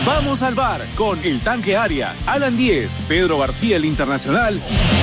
Vamos al bar con El Tanque Arias, Alan Díez, Pedro García el Internacional.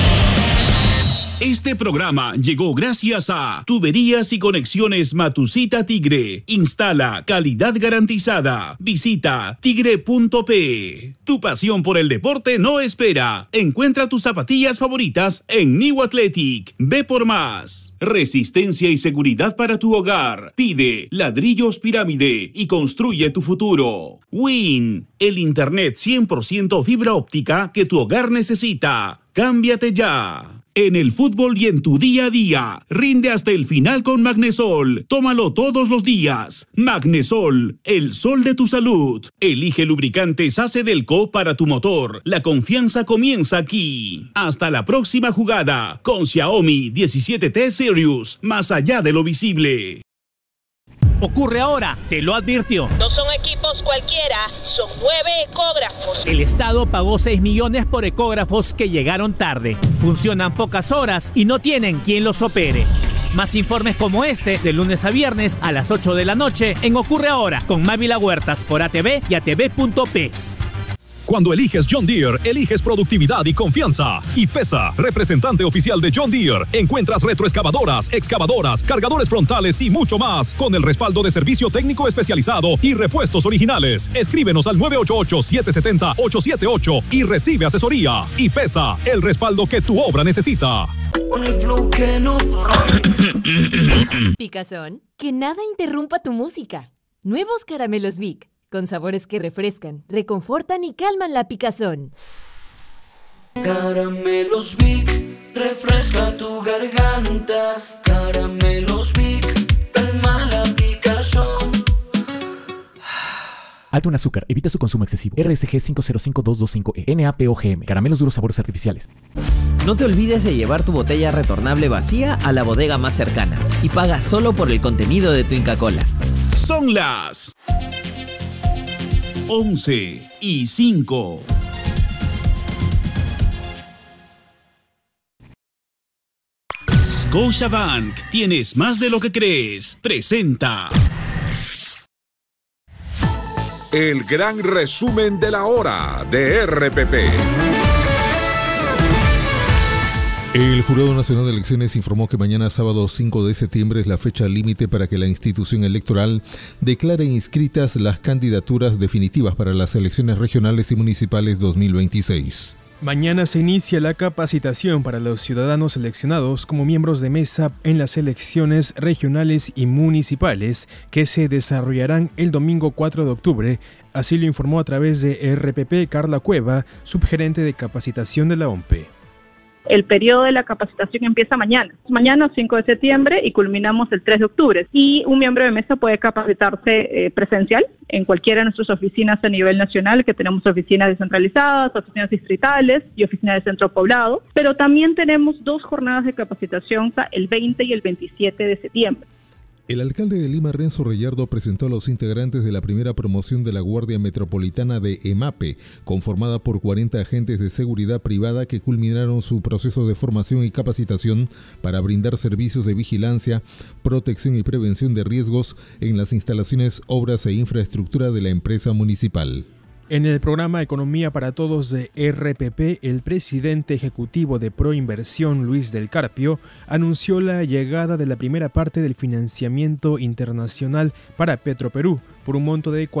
Este programa llegó gracias a Tuberías y Conexiones Matusita Tigre. Instala calidad garantizada. Visita tigre.pe. Tu pasión por el deporte no espera. Encuentra tus zapatillas favoritas en New Athletic. Ve por más. Resistencia y seguridad para tu hogar. Pide Ladrillos Pirámide y construye tu futuro. Win, el internet 100% fibra óptica que tu hogar necesita. Cámbiate ya. En el fútbol y en tu día a día, rinde hasta el final con Magnesol. Tómalo todos los días. Magnesol, el sol de tu salud. Elige lubricantes Acedelco para tu motor. La confianza comienza aquí. Hasta la próxima jugada con Xiaomi 17T Series, más allá de lo visible. Ocurre ahora, te lo advirtió. No son equipos cualquiera, son 9 ecógrafos. El Estado pagó 6 millones por ecógrafos que llegaron tarde. Funcionan pocas horas y no tienen quien los opere. Más informes como este, de lunes a viernes a las 8 de la noche en Ocurre Ahora, con Mávila Huertas por ATV y ATV.p. Cuando eliges John Deere, eliges productividad y confianza. Y PESA, representante oficial de John Deere, encuentras retroexcavadoras, excavadoras, cargadores frontales y mucho más, con el respaldo de servicio técnico especializado y repuestos originales. Escríbenos al 988-770-878 y recibe asesoría. Y PESA, el respaldo que tu obra necesita. Picazón, que nada interrumpa tu música. Nuevos caramelos Vic, con sabores que refrescan, reconfortan y calman la picazón. Caramelos Vic, refresca tu garganta. Caramelos Vic, calma la picazón. Alto en azúcar, evita su consumo excesivo. RSG 505225E, NaPoGM, caramelos duros sabores artificiales. No te olvides de llevar tu botella retornable vacía a la bodega más cercana y paga solo por el contenido de tu Inca Kola. Son las 11:05. Scotiabank, tienes más de lo que crees. Presenta el gran resumen de la hora de RPP. El Jurado Nacional de Elecciones informó que mañana sábado 5 de septiembre es la fecha límite para que la institución electoral declare inscritas las candidaturas definitivas para las elecciones regionales y municipales 2026. Mañana se inicia la capacitación para los ciudadanos seleccionados como miembros de mesa en las elecciones regionales y municipales que se desarrollarán el domingo 4 de octubre. Así lo informó a través de RPP Carla Cueva, subgerente de capacitación de la OMPE. El periodo de la capacitación empieza mañana 5 de septiembre y culminamos el 3 de octubre. Y un miembro de mesa puede capacitarse presencial en cualquiera de nuestras oficinas a nivel nacional, que tenemos oficinas descentralizadas, oficinas distritales y oficinas de centro poblado. Pero también tenemos 2 jornadas de capacitación el 20 y el 27 de septiembre. El alcalde de Lima, Renzo Reyardo, presentó a los integrantes de la primera promoción de la Guardia Metropolitana de EMAPE, conformada por 40 agentes de seguridad privada que culminaron su proceso de formación y capacitación para brindar servicios de vigilancia, protección y prevención de riesgos en las instalaciones, obras e infraestructura de la empresa municipal. En el programa Economía para Todos de RPP, el presidente ejecutivo de Proinversión, Luis del Carpio, anunció la llegada de la primera parte del financiamiento internacional para Petroperú por un monto de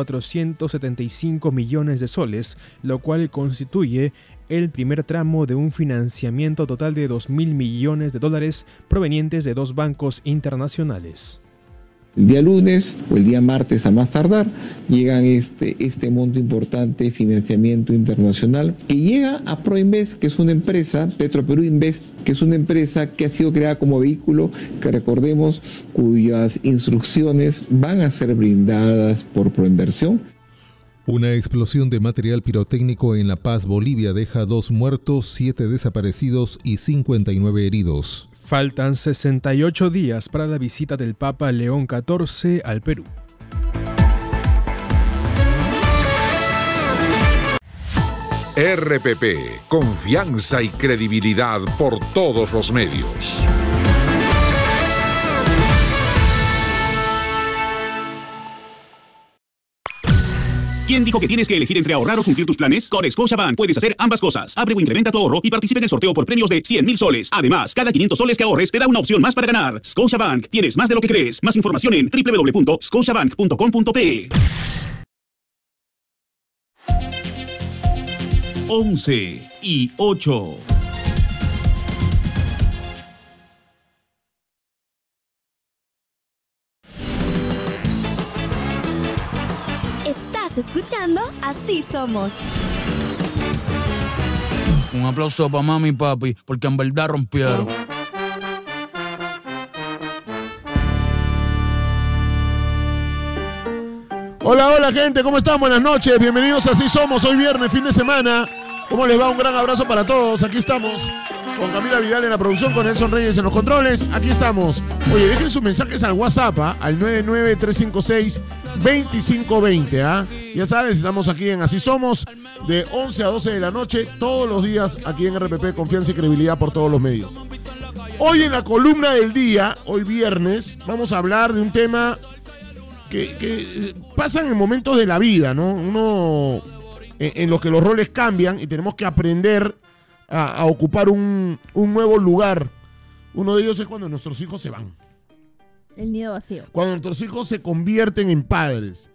475 millones de soles, lo cual constituye el primer tramo de un financiamiento total de 2.000 millones de dólares provenientes de 2 bancos internacionales. El día lunes o el día martes a más tardar llegan este monto importante de financiamiento internacional que llega a Proinvest, que es una empresa, Petroperú Invest, que es una empresa que ha sido creada como vehículo, que recordemos, cuyas instrucciones van a ser brindadas por Proinversión. Una explosión de material pirotécnico en La Paz, Bolivia, deja 2 muertos, 7 desaparecidos y 59 heridos. Faltan 68 días para la visita del Papa León XIV al Perú. RPP, confianza y credibilidad por todos los medios. ¿Quién dijo que tienes que elegir entre ahorrar o cumplir tus planes? Con Scotiabank puedes hacer ambas cosas. Abre o incrementa tu ahorro y participa en el sorteo por premios de 100.000 soles. Además, cada 500 soles que ahorres te da una opción más para ganar. Scotiabank, tienes más de lo que crees. Más información en www.scotiabank.com.pe. 11:08. Estás escuchando Así Somos. Un aplauso para mami y papi, porque en verdad rompieron. Hola, hola gente, ¿cómo están? Buenas noches, bienvenidos a Así Somos, hoy viernes, fin de semana. ¿Cómo les va? Un gran abrazo para todos, aquí estamos con Camila Vidal en la producción, con Nelson Reyes en los controles, aquí estamos. Oye, dejen sus mensajes al WhatsApp, al 99356-2520, Ya sabes, estamos aquí en Así Somos, de 11 a 12 de la noche, todos los días, aquí en RPP, confianza y credibilidad por todos los medios. Hoy en la columna del día, hoy viernes, vamos a hablar de un tema que pasan en momentos de la vida, ¿no? Uno, en los que los roles cambian y tenemos que aprender a ocupar un nuevo lugar. Uno de ellos es cuando nuestros hijos se van. El nido vacío. Cuando nuestros hijos se convierten en padres.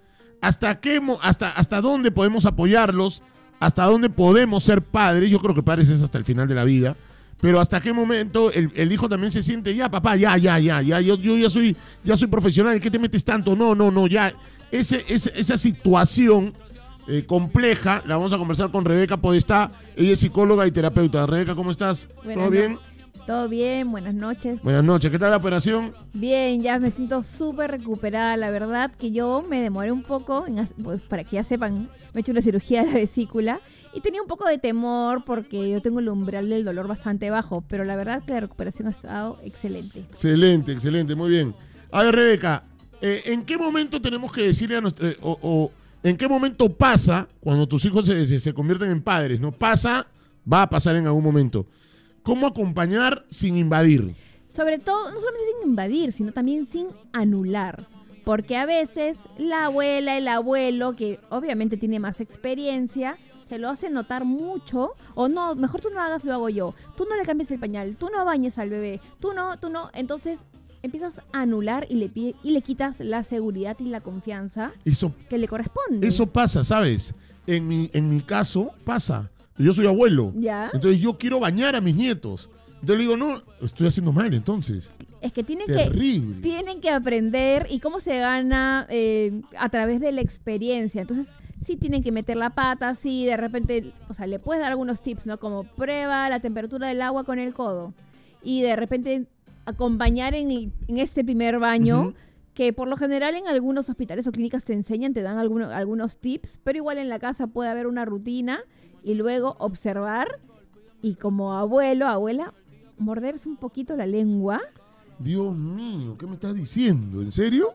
¿Hasta dónde podemos apoyarlos? ¿Hasta dónde podemos ser padres? Yo creo que padres es hasta el final de la vida. Pero hasta qué momento el hijo también se siente, ya papá, ya, yo ya soy profesional, ¿en qué te metes tanto? No, ya. Esa situación compleja la vamos a conversar con Rebeca Podestá. Ella es psicóloga y terapeuta. Rebeca, ¿cómo estás? ¿Todo bien? Todo bien, buenas noches. Buenas noches, ¿qué tal la operación? Bien, ya me siento súper recuperada. La verdad que yo me demoré un poco, pues, para que ya sepan, me he hecho una cirugía de la vesícula y tenía un poco de temor porque yo tengo el umbral del dolor bastante bajo, pero la verdad que la recuperación ha estado excelente. Excelente, muy bien. A ver, Rebeca, ¿en qué momento tenemos que decirle a nuestra... ¿En qué momento pasa cuando tus hijos se convierten en padres? ¿No pasa? Va a pasar en algún momento. ¿Cómo acompañar sin invadir? Sobre todo, no solamente sin invadir, sino también sin anular. Porque a veces la abuela, el abuelo, que obviamente tiene más experiencia, se lo hace notar mucho. O no, mejor tú no hagas, lo hago yo. Tú no le cambies el pañal, tú no bañes al bebé, tú no. Entonces empiezas a anular y le quitas la seguridad y la confianza que le corresponde. Eso pasa, ¿sabes? En mi caso pasa. Yo soy abuelo. ¿Ya? Entonces yo quiero bañar a mis nietos. Entonces le digo, no, estoy haciendo mal entonces. Es que tienen que aprender y cómo se gana a través de la experiencia. Entonces sí tienen que meter la pata, sí, de repente, o sea, le puedes dar algunos tips, ¿no? Como prueba la temperatura del agua con el codo. Y de repente acompañar en este primer baño, que por lo general en algunos hospitales o clínicas te enseñan, te dan algunos tips, pero igual en la casa puede haber una rutina y luego observar y como abuela, morderse un poquito la lengua. Dios mío, ¿qué me estás diciendo? ¿En serio?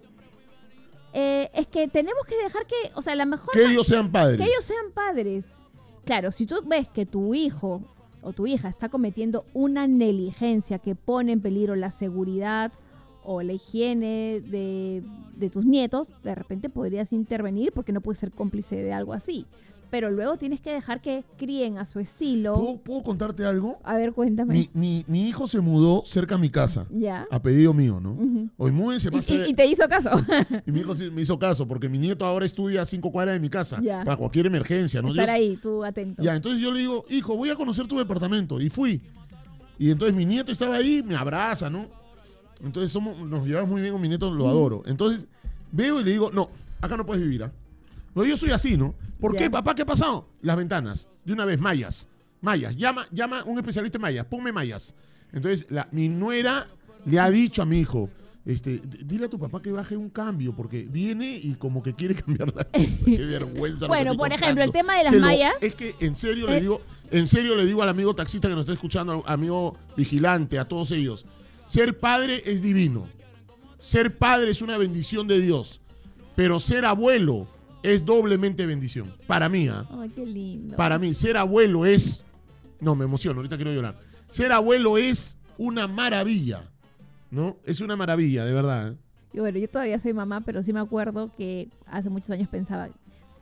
Es que tenemos que dejar que, o sea, la mejor... Que ellos sean padres. Que ellos sean padres. Claro, si tú ves que tu hijo o tu hija está cometiendo una negligencia que pone en peligro la seguridad o la higiene de tus nietos, de repente podrías intervenir porque no puedes ser cómplice de algo así. Pero luego tienes que dejar que críen a su estilo. ¿Puedo contarte algo? A ver, cuéntame. Mi hijo se mudó cerca a mi casa. Ya. A pedido mío, ¿no? Hoy múdense más. ¿Y te hizo caso? Y mi hijo sí me hizo caso, porque mi nieto ahora estudia a 5 cuadras de mi casa. Ya. Para cualquier emergencia, ¿no? Estar ahí, tú atento. Ya, entonces yo le digo, hijo, voy a conocer tu departamento. Y fui. Y entonces mi nieto estaba ahí, me abraza, ¿no? Entonces nos llevamos muy bien con mi nieto, lo adoro. Entonces veo y le digo, no, acá no puedes vivir, No, yo soy así, ¿no? ¿Por qué, papá? ¿Qué ha pasado? Las ventanas. De una vez, mallas. Llama un especialista en mallas. Ponme mallas. Entonces, mi nuera le ha dicho a mi hijo, dile a tu papá que baje un cambio, porque viene y como que quiere cambiar la cosa. Qué vergüenza. Bueno, por ejemplo, el tema de las mallas. Es que en serio le digo al amigo taxista que nos está escuchando, al amigo vigilante, a todos ellos. Ser padre es divino. Ser padre es una bendición de Dios. Pero ser abuelo es doblemente bendición. Para mí, Ay, qué lindo. Para mí, ser abuelo es... No, me emociono, ahorita quiero llorar. Ser abuelo es una maravilla, ¿no? Es una maravilla, de verdad. Y bueno, yo todavía soy mamá, pero sí me acuerdo que hace muchos años pensaba,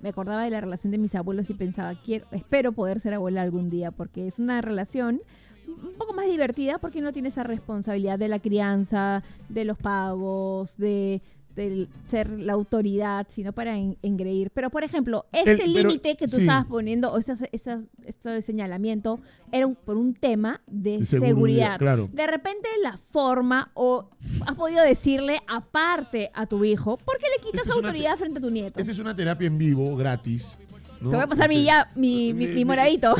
me acordaba de la relación de mis abuelos y pensaba, espero poder ser abuela algún día, porque es una relación un poco más divertida porque no tiene esa responsabilidad de la crianza, de los pagos, de ser la autoridad, sino para engreír. Pero, por ejemplo, límite que tú estabas poniendo, o este señalamiento, era por un tema de seguridad. Claro. De repente la forma, o has podido decirle aparte a tu hijo, ¿por qué le quitas autoridad frente a tu nieto? Esta es una terapia en vivo, gratis, ¿no? Te voy a pasar mi moradito.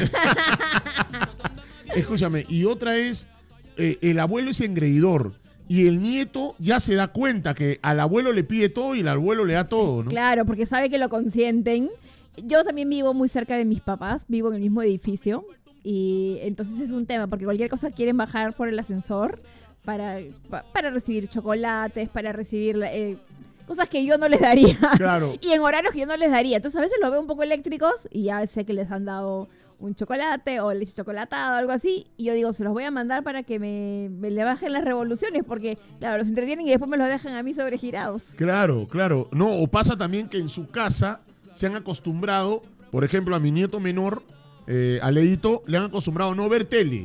Escúchame, y otra es, el abuelo es engreidor. Y el nieto ya se da cuenta que al abuelo le pide todo y el abuelo le da todo, ¿no? Claro, porque sabe que lo consienten. Yo también vivo muy cerca de mis papás, vivo en el mismo edificio. Y entonces es un tema, porque cualquier cosa quieren bajar por el ascensor para recibir chocolates, para recibir cosas que yo no les daría. Claro. Y en horarios que yo no les daría. Entonces a veces los veo un poco eléctricos y ya sé que les han dado un chocolate o leche chocolatada o algo así, y yo digo, se los voy a mandar para que me le bajen las revoluciones, porque claro, los entretienen y después me los dejan a mí sobregirados. Claro. No, o pasa también que en su casa se han acostumbrado, por ejemplo, a mi nieto menor, a Leito, le han acostumbrado a no ver tele.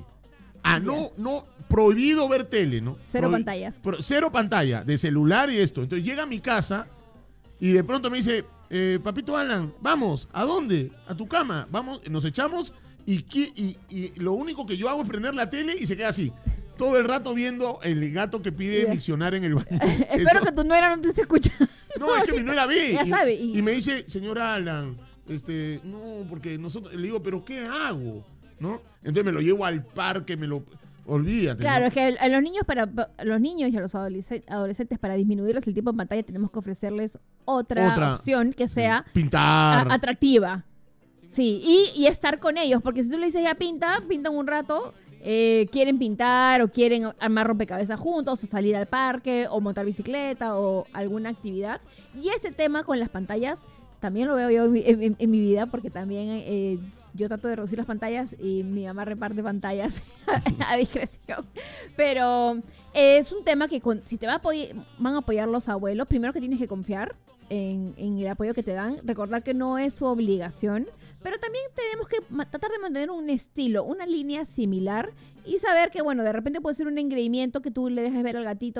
No, prohibido ver tele, ¿no? Cero pantallas. Cero pantalla, de celular y esto. Entonces llega a mi casa y de pronto me dice, papito Alan, vamos, ¿a dónde? A tu cama, vamos, nos echamos y lo único que yo hago es prender la tele y se queda así, todo el rato viendo el gato que pide miccionar en el baño. Espero que tu nuera no te esté escuchando. No, es que mi nuera ve. Ya sabe. Y me dice, señor Alan, no, porque nosotros, le digo, ¿pero qué hago? ¿No? Entonces me lo llevo al parque, olvídate. Claro, ¿no? es que a los niños y a los adolescentes, para disminuirles el tiempo en pantalla, tenemos que ofrecerles otra opción que sea pintar, atractiva. Sí, y estar con ellos, porque si tú le dices ya pintan un rato, quieren pintar o quieren armar rompecabezas juntos, o salir al parque, o montar bicicleta, o alguna actividad. Y ese tema con las pantallas también lo veo yo en mi vida, porque también yo trato de reducir las pantallas y mi mamá reparte pantallas a discreción. Pero es un tema que si te van a apoyar los abuelos, primero que tienes que confiar en el apoyo que te dan, recordar que no es su obligación, pero también tenemos que tratar de mantener un estilo, una línea similar, y saber que, bueno, de repente puede ser un engreimiento que tú le dejes ver al gatito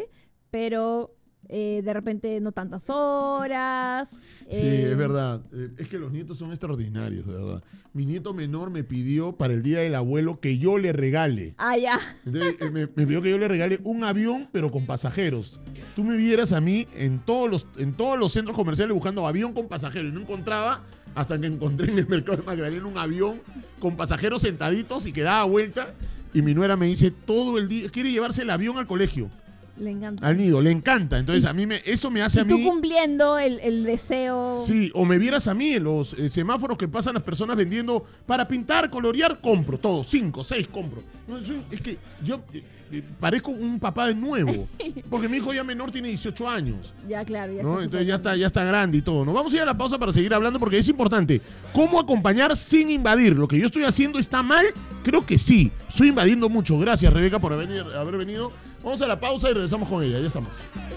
pero de repente no tantas horas. Sí, es verdad. Es que los nietos son extraordinarios, de verdad. Mi nieto menor me pidió para el Día del Abuelo que yo le regale. Ah, ya. Entonces, me pidió que yo le regale un avión, pero con pasajeros. Tú me vieras a mí en todos los centros comerciales buscando avión con pasajeros. Y no encontraba, hasta que encontré en el mercado de Magdalena un avión con pasajeros sentaditos y que daba vuelta. Y mi nuera me dice todo el día, quiere llevarse el avión al colegio. Le encanta. Al nido, le encanta. Entonces eso me hace a mí... tú cumpliendo el deseo... Sí, o me vieras a mí en los semáforos que pasan las personas vendiendo para pintar, colorear, compro todo, 5, 6 compro. No, es que yo parezco un papá de nuevo, porque mi hijo ya menor tiene 18 años. Ya, claro. Ya ¿no? Entonces ya está grande y todo. Nos vamos a ir a la pausa para seguir hablando, porque es importante. ¿Cómo acompañar sin invadir? ¿Lo que yo estoy haciendo está mal? Creo que sí. Estoy invadiendo mucho. Gracias, Rebeca, por haber venido. Vamos a la pausa y regresamos con ella. Ya estamos.